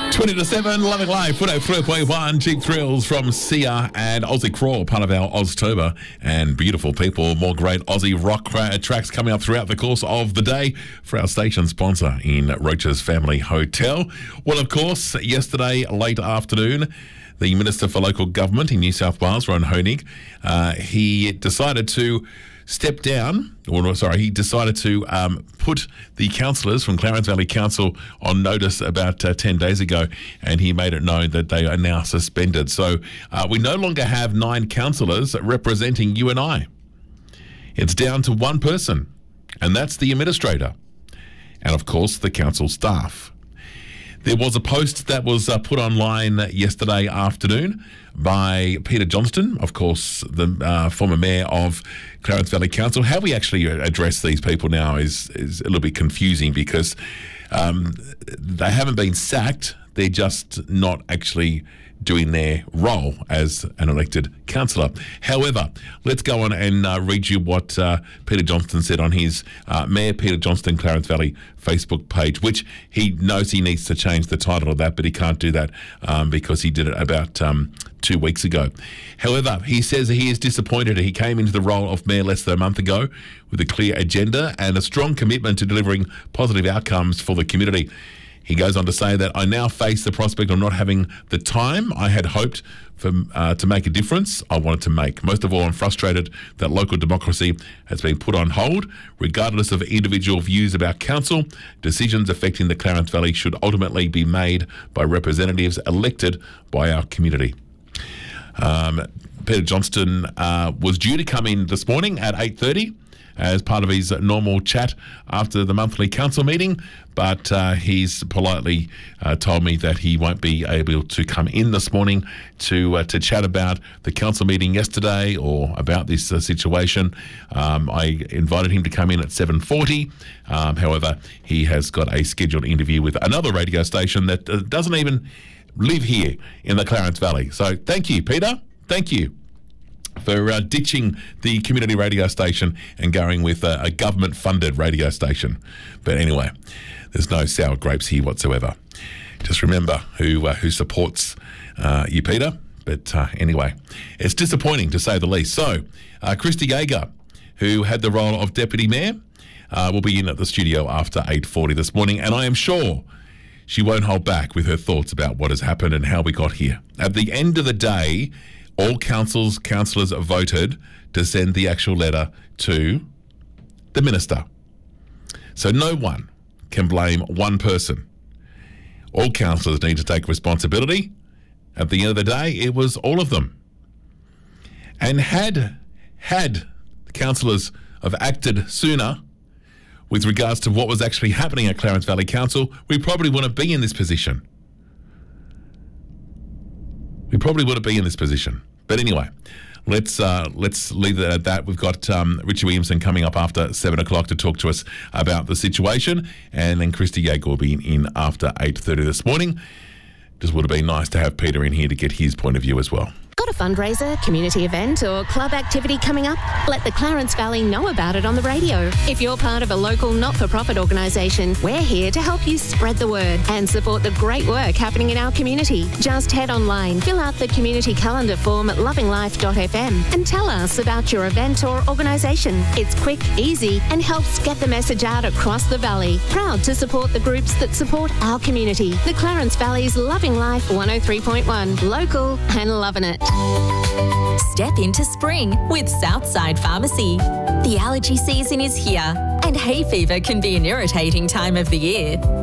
20 to 7, Loving Life, 103.1, Cheap Thrills from Sia and Aussie Crawl, part of our Oztober, and beautiful people, more great Aussie rock tracks coming up throughout the course of the day for our station sponsor in Roach's Family Hotel. Well, of course, yesterday, late afternoon, the Minister for Local Government in New South Wales, Ron Hoenig, he decided to step down, he decided to put the councillors from Clarence Valley Council on notice about 10 days ago, and he made it known that they are now suspended. So we no longer have 9 councillors representing you and I. It's down to one person, and that's the administrator, and of course the council staff. There was a post that was put online yesterday afternoon by Peter Johnston, of course, the former mayor of Clarence Valley Council. How we actually address these people now is a little bit confusing because they haven't been sacked. They're just not actually doing their role as an elected councillor. However, let's go on and read you what Peter Johnston said on his Mayor Peter Johnston Clarence Valley Facebook page, which he knows he needs to change the title of that, but he can't do that because he did it about 2 weeks ago. However, he says he is disappointed. He came into the role of mayor less than a month ago with a clear agenda and a strong commitment to delivering positive outcomes for the community. He goes on to say that I now face the prospect of not having the time I had hoped for to make a difference I wanted to make. Most of all, I'm frustrated that local democracy has been put on hold. Regardless of individual views about council, decisions affecting the Clarence Valley should ultimately be made by representatives elected by our community. Peter Johnston was due to come in this morning at 8:30 as part of his normal chat after the monthly council meeting, but he's politely told me that he won't be able to come in this morning to chat about the council meeting yesterday or about this situation. I invited him to come in at 7:40. However, he has got a scheduled interview with another radio station that doesn't even live here in the Clarence Valley. So thank you, Peter. Thank you for ditching the community radio station and going with a government-funded radio station. But anyway, there's no sour grapes here whatsoever. Just remember who supports you, Peter. But anyway, it's disappointing to say the least. So, Christy Yeager, who had the role of Deputy Mayor, will be in at the studio after 8:40 this morning, and I am sure she won't hold back with her thoughts about what has happened and how we got here. At the end of the day, all councillors voted to send the actual letter to the minister. So no one can blame one person. All councillors need to take responsibility. At the end of the day, it was all of them. And had the councillors have acted sooner with regards to what was actually happening at Clarence Valley Council, we probably wouldn't be in this position. But anyway, let's leave it at that. We've got Richie Williamson coming up after 7 o'clock to talk to us about the situation, and then Christy Yeager will be in after 8:30 this morning. Just would have been nice to have Peter in here to get his point of view as well. Got a fundraiser, community event or club activity coming up? Let the Clarence Valley know about it on the radio. If you're part of a local not-for-profit organisation, we're here to help you spread the word and support the great work happening in our community. Just head online, fill out the community calendar form at lovinglife.fm and tell us about your event or organisation. It's quick, easy and helps get the message out across the valley. Proud to support the groups that support our community. The Clarence Valley's Loving Life 103.1. Local and loving it. Step into spring with Southside Pharmacy. The allergy season is here, and hay fever can be an irritating time of the year.